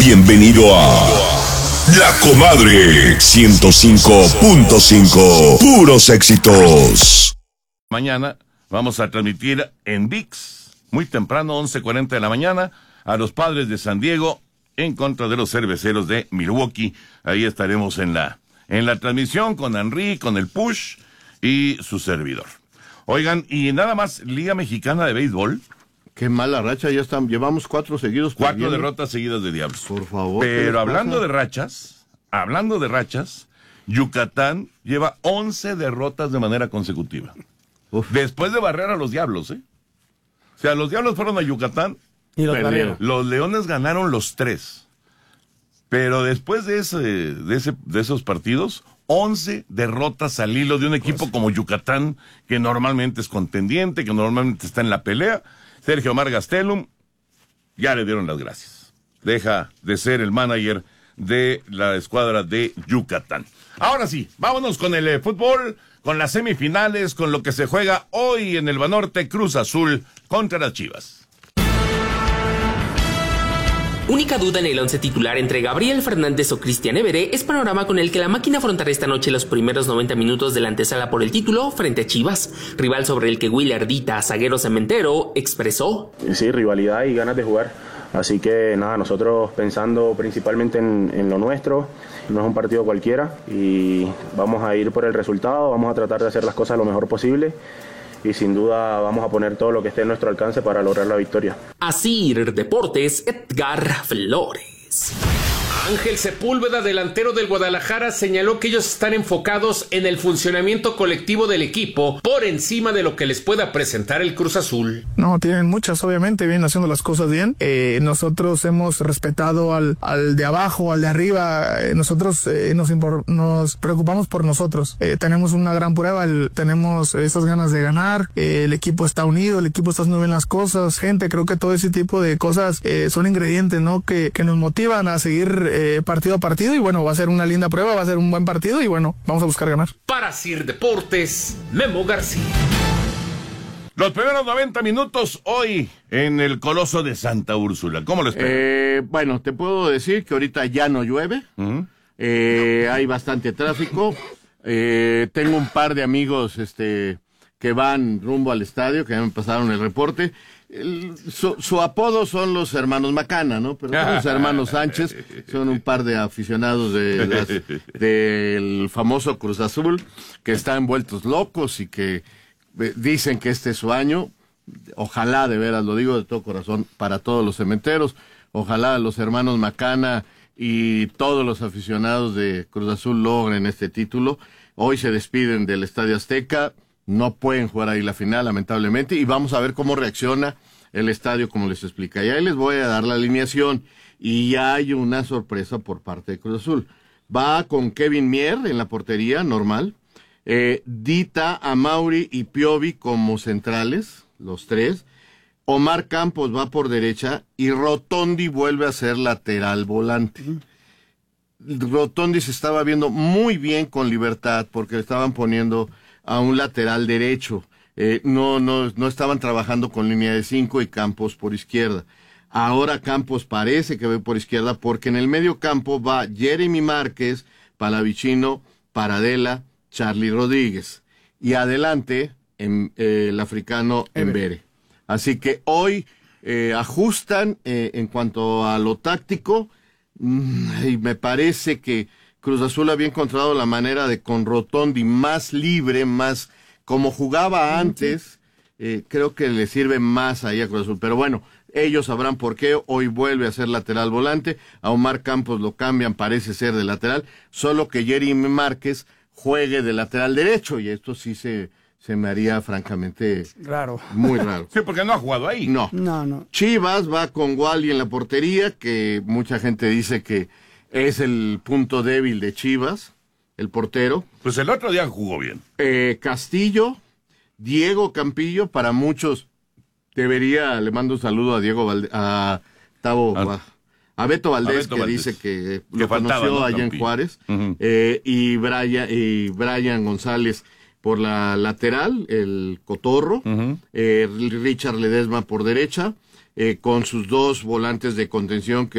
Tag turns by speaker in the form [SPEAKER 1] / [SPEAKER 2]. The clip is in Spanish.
[SPEAKER 1] Bienvenido a La Comadre 105.5. Puros éxitos.
[SPEAKER 2] Mañana vamos a transmitir en ViX, muy temprano, 11:40 de la mañana, a los Padres de San Diego en contra de los Cerveceros de Milwaukee. Ahí estaremos en la transmisión con Henry, con el Push y su servidor. Oigan, y nada más, Liga Mexicana de Béisbol.
[SPEAKER 3] Qué mala racha, llevamos 4 seguidos.
[SPEAKER 2] 4 derrotas seguidas de Diablos.
[SPEAKER 3] Por favor.
[SPEAKER 2] Pero hablando de rachas, Yucatán lleva 11 derrotas de manera consecutiva.
[SPEAKER 3] Uf.
[SPEAKER 2] Después de barrer a los Diablos, O sea, los Diablos fueron a Yucatán
[SPEAKER 4] y los ganaron.
[SPEAKER 2] Los Leones ganaron los 3. Pero después de esos partidos, 11 derrotas al hilo de un equipo como Yucatán, que normalmente es contendiente, que normalmente está en la pelea. Sergio Omar Gastelum, ya le dieron las gracias. Deja de ser el manager de la escuadra de Yucatán. Ahora sí, vámonos con el fútbol, con las semifinales, con lo que se juega hoy en el Banorte. Cruz Azul contra las Chivas.
[SPEAKER 5] Única duda en el once titular entre Gabriel Fernández o Cristian Évere es panorama con el que la máquina afrontará esta noche los primeros 90 minutos de la antesala por el título frente a Chivas, rival sobre el que Willy Ardita, zaguero cementero, expresó.
[SPEAKER 6] Sí, rivalidad y ganas de jugar, así que nada, nosotros pensando principalmente en lo nuestro, no es un partido cualquiera y vamos a ir por el resultado, vamos a tratar de hacer las cosas lo mejor posible. Y sin duda vamos a poner todo lo que esté en nuestro alcance para lograr la victoria.
[SPEAKER 5] Asir Deportes, Edgar Flores.
[SPEAKER 7] Ángel Sepúlveda, delantero del Guadalajara, señaló que ellos están enfocados en el funcionamiento colectivo del equipo por encima de lo que les pueda presentar el Cruz Azul.
[SPEAKER 8] No, tienen muchas, obviamente, vienen haciendo las cosas bien. Nosotros hemos respetado al de abajo, al de arriba. Nosotros nos preocupamos por nosotros. Tenemos una gran prueba, tenemos esas ganas de ganar. El equipo está unido, el equipo está haciendo bien las cosas. Gente, creo que todo ese tipo de cosas son ingredientes, ¿no? Que nos motivan a seguir partido a partido y bueno, va a ser una linda prueba, va a ser un buen partido y bueno, vamos a buscar ganar.
[SPEAKER 7] Para Sir Deportes, Memo García.
[SPEAKER 2] Los primeros 90 minutos hoy en el Coloso de Santa Úrsula. ¿Cómo lo esperan?
[SPEAKER 3] Bueno, te puedo decir que ahorita ya no llueve. Hay bastante tráfico. Tengo un par de amigos que van rumbo al estadio, que ya me pasaron el reporte. Su apodo son los hermanos Macana, ¿no? Pero son los hermanos Sánchez, son un par de aficionados del famoso Cruz Azul que están vueltos locos y que dicen que este es su año. Ojalá, de veras, lo digo de todo corazón, para todos los cementeros, ojalá los hermanos Macana y todos los aficionados de Cruz Azul logren este título. Hoy se despiden del Estadio Azteca. No pueden jugar ahí la final, lamentablemente, y vamos a ver cómo reacciona el estadio, como les explica. Y ahí les voy a dar la alineación, y ya hay una sorpresa por parte de Cruz Azul. Va con Kevin Mier en la portería, normal. Dita, Amauri y Piovi como centrales, los tres. Omar Campos va por derecha, y Rotondi vuelve a ser lateral volante. Rotondi se estaba viendo muy bien con Libertad, porque le estaban poniendo a un lateral derecho. No estaban trabajando con línea de 5 y Campos por izquierda. Ahora Campos parece que ve por izquierda porque en el medio campo va Jeremy Márquez, Palavicino, Paradela, Charlie Rodríguez. Y adelante el africano Embere. Así que hoy ajustan en cuanto a lo táctico y me parece que Cruz Azul había encontrado la manera de con Rotondi más libre, más como jugaba antes, creo que le sirve más ahí a Cruz Azul. Pero bueno, ellos sabrán por qué. Hoy vuelve a ser lateral volante, a Omar Campos lo cambian, parece ser de lateral, solo que Jeremy Márquez juegue de lateral derecho, y esto sí se me haría francamente
[SPEAKER 4] raro.
[SPEAKER 3] Muy raro.
[SPEAKER 2] Sí, porque no ha jugado ahí.
[SPEAKER 3] No. Chivas va con Wally en la portería, que mucha gente dice que es el punto débil de Chivas, el portero.
[SPEAKER 2] Pues el otro día jugó bien.
[SPEAKER 3] Castillo, Diego Campillo, para muchos le mando un saludo a Diego a Beto Valdés, que dice que lo
[SPEAKER 2] faltaba,
[SPEAKER 3] conoció
[SPEAKER 2] ¿no?
[SPEAKER 3] allá en Juárez, y Brian González por la lateral, el Cotorro, Richard Ledesma por derecha, con sus dos volantes de contención, que